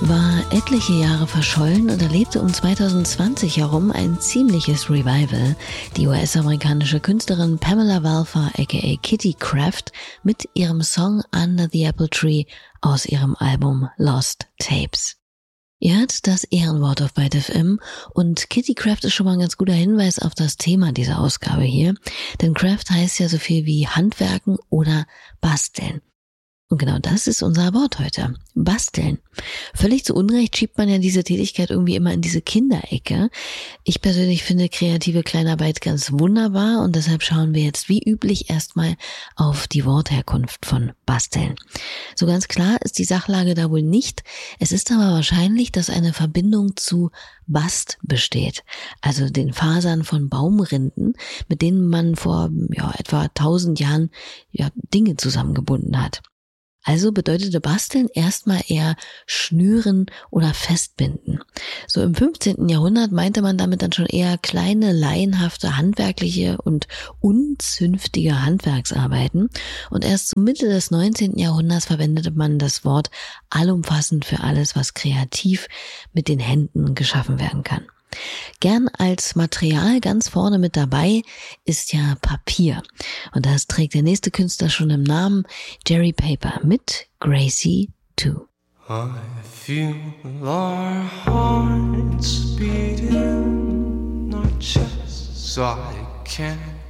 war etliche Jahre verschollen und erlebte um 2020 herum ein ziemliches Revival. Die US-amerikanische Künstlerin Pamela Valfer aka Kitty Craft mit ihrem Song Under the Apple Tree aus ihrem Album Lost Tapes. Ihr hört das Ehrenwort auf Byte FM und Kitty Craft ist schon mal ein ganz guter Hinweis auf das Thema dieser Ausgabe hier, denn Craft heißt ja so viel wie Handwerken oder Basteln. Und genau das ist unser Wort heute. Basteln. Völlig zu Unrecht schiebt man ja diese Tätigkeit irgendwie immer in diese Kinderecke. Ich persönlich finde kreative Kleinarbeit ganz wunderbar und deshalb schauen wir jetzt wie üblich erstmal auf die Wortherkunft von Basteln. So ganz klar ist die Sachlage da wohl nicht. Es ist aber wahrscheinlich, dass eine Verbindung zu Bast besteht, also den Fasern von Baumrinden, mit denen man vor etwa 1000 Jahren Dinge zusammengebunden hat. Also bedeutete Basteln erstmal eher schnüren oder festbinden. So im 15. Jahrhundert meinte man damit dann schon eher kleine, laienhafte, handwerkliche und unzünftige Handwerksarbeiten. Und erst zur Mitte des 19. Jahrhunderts verwendete man das Wort allumfassend für alles, was kreativ mit den Händen geschaffen werden kann. Gern als Material ganz vorne mit dabei ist ja Papier. Und das trägt der nächste Künstler schon im Namen, Jerry Paper mit Gracie 2. I feel our hearts beating in our chests. I can't